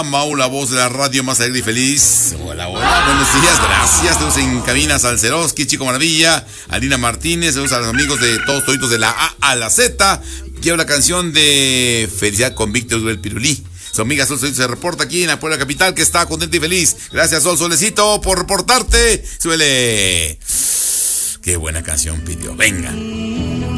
Mau, la voz de la radio más alegre y feliz. Hola, hola, buenos días, gracias. Saludos en cabina, Salceroski, Chico Maravilla, Alina Martínez, saludos a los amigos de todos toditos de la A a la Z. Quiero la canción de Felicidad con Víctor del Pirulí. Su amiga Sol se reporta aquí en la Puebla Capital, que está contenta y feliz. Gracias, Sol Solecito, por reportarte. Suele. Qué buena canción pidió. Venga.